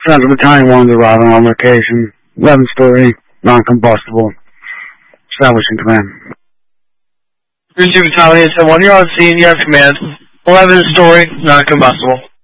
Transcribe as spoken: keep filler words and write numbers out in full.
Central Battalion one's arriving on location. eleven story, non-combustible. Establishing command. Three two Battalion, one, you're on scene, you have command. eleven story, non-combustible.